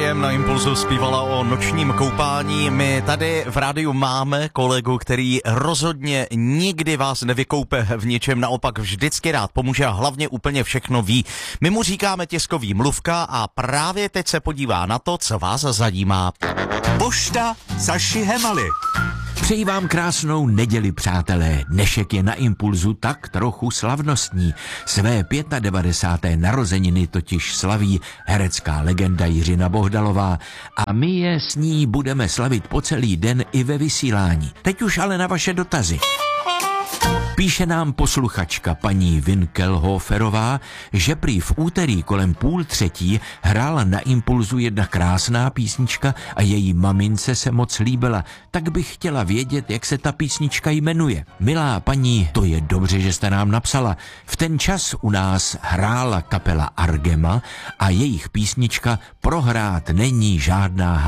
Argem na Impulzu zpívala o nočním koupání. My tady v rádiu máme kolegu, který rozhodně nikdy vás nevykoupe v ničem, naopak vždycky rád pomůže a hlavně úplně všechno ví. My mu říkáme tiskový mluvka a právě teď se podívá na to, co vás zajímá. Pošta Saši Hemaly. Přeji vám krásnou neděli, přátelé. Dnešek je na Impulzu tak trochu slavnostní. Své 95. narozeniny totiž slaví herecká legenda Jiřina Bohdalová a my je s ní budeme slavit po celý den i ve vysílání. Teď už ale na vaše dotazy. Píše nám posluchačka paní Winkelhoferová, že prý v úterý kolem 2:30 hrála na Impulzu jedna krásná písnička a její mamince se moc líbila. Tak bych chtěla vědět, jak se ta písnička jmenuje. Milá paní, to je dobře, že jste nám napsala. V ten čas u nás hrála kapela Argema a jejich písnička Prohrát není žádná